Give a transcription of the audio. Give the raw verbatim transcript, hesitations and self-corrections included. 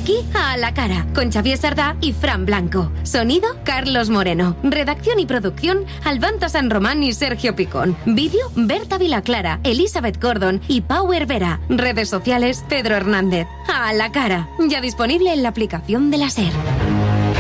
aquí a la cara, con Xavier Sardá y Fran Blanco. Sonido, Carlos Moreno. Redacción y producción, Albanta San Román y Sergio Picón. Vídeo, Berta Vilaclara, Elizabeth Gordon y Pau Hervera. Redes sociales, Pedro Hernández. A la cara, ya disponible en la aplicación de la SER.